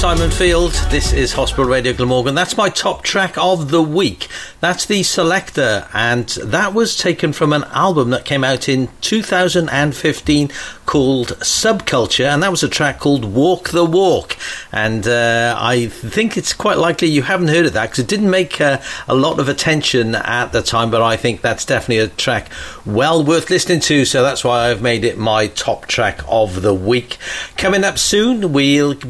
Simon Field. This is Hospital Radio Glamorgan. That's my top track of the week. That's the Selector, and that was taken from an album that came out in 2015 called Subculture, and that was a track called Walk the Walk. And I think it's quite likely you haven't heard of that because it didn't make a lot of attention at the time, but I think that's definitely a track well worth listening to, so that's why I've made it my top track of the week. Coming up soon, we'll